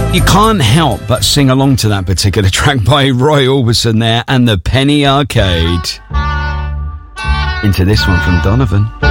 You can't help but sing along to that particular track by Roy Orbison there and the Penny Arcade. Into this one from Donovan.